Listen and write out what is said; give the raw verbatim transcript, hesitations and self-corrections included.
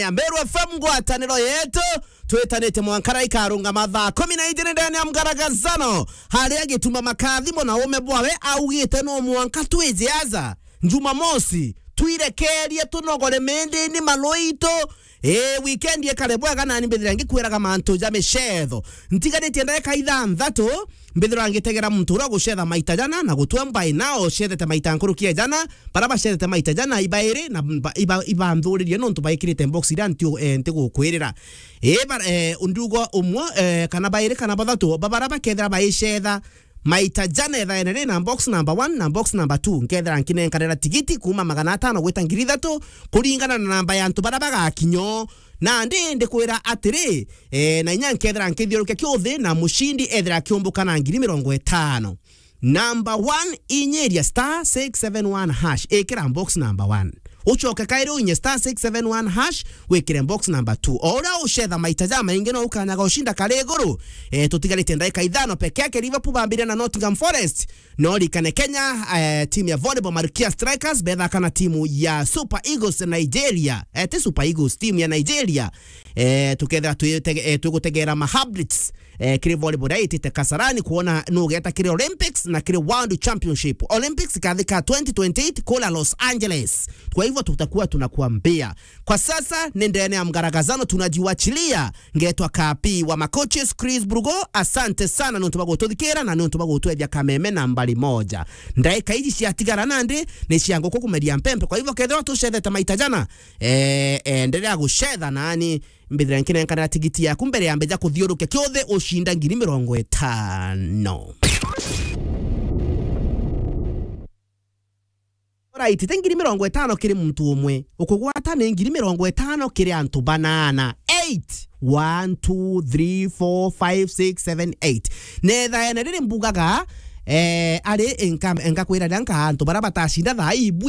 ya Meru F M ngwataniro yetu twetanite mwankara ikarunga mathaa kumi na igiri ndani ya mgaragazano haria gituma makathimo na ume bwawe augite no mwanka tweziaza Jumamosi tuirekerie tunogore mende ni maloito eh weekend ye kare bwaga nani mbethira ngikwiraga mantu jame shetho ntiganite ndeka ithanthatu mbethira ngitegera muntu ura gucetha maita jana na gutwa mbai nao cethete maita nkurukie jana baraba cethete maita jana ibaire na iba iba nduririe no ntu baikirite box ira ntio ente gukwirira eh eh undugo umwe eh kana baire kana bathatu babaraba kethira baicetha maita jana ethaenere na box number one na box number two nkethera nkine nkarera tigiti kuma magana atano gweta ngiri thatu kuringana na namba ya ntu barabaga kinyo na ndi ndi kwira atiri eh na inya nkethera nkithiuruke kiuthi na mushindi ethera kiumbuka na ngiri mirongo itano. Number one inyeria star six seven one hash ekira box number one uchoka kairo inye star six seven one hash wekire box number two ora ushedha maita jama ingeno ukanyaga ushinda kare guru eh tutigalite ndaika ithano peke yake Liverpool bambira na Nottingham Forest nori kane Kenya eh, timu ya volleyball Malkia Strikers bedha kana timu ya Super Eagles Nigeria eh te Super Eagles timu ya Nigeria eh tukethera tugutegera mahablits eh kire volleyball right te Kasarani kuona no geta kire Olympics na kire World Championship Olympics kadhika twenty twenty-eight kola Los Angeles. Kwa hivyo tutakuwa tunakuambia kwa sasa nendene ya mgaragazano tunajiwachilia ngetwa kapi wa makoches Chris Brugo asante sana nontubago tuthikira na nontubago twebya kameme nambari moja ndaika hizi ciatigara nande ne ciango ko kumedia mpempe. Kwa hivyo kethwa tucethete maita jana eh endelea gucetha nani mbithira nkine nkana tigiti ya kumbere ya mbeja kuthiuruke kiothe ushinda ngiri mirongo itano. Right, tengiri mirongo itano kiri muntu umwe ukugwata ne ngiri mirongo itano kiri antu banana eight one two three four five six seven eight netha ene riri mbugaga eh ari enka enka kwira danka antu baraba tashinda tha ibu